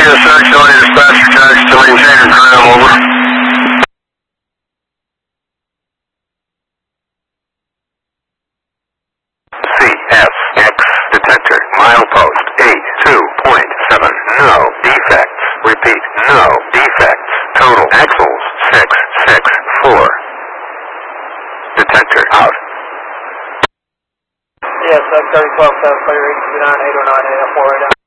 a search, no need dispatcher charge to maintain and tram, over. CSX detector, milepost 82.7, no defects. Repeat, no defects. Total axles 664. Detector out. Yes, 3012, 7, clear 829, 809, 4 right now.